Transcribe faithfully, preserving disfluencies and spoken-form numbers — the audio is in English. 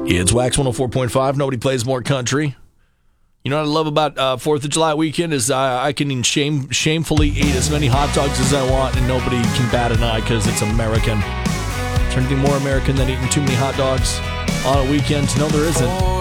It's Wax one oh four point five. Nobody plays more country. You know what I love about uh, fourth of July weekend is uh, I can shame, shamefully eat as many hot dogs as I want and nobody can bat an eye because it's American. Is there anything more American than eating too many hot dogs on a weekend? No, there isn't.